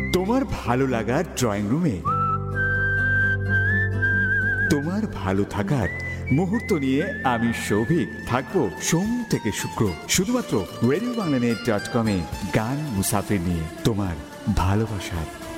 তোমার ভালো লাগার ড্রয়িং রুমে তোমার ভালো থাকার মুহূর্ত নিয়ে আমি সৌভিক থাকবো সোম থেকে শুক্র শুধুমাত্র রেডিওবাংলানেট.com গান মুসাফির নিয়ে তোমার ভালোবাসার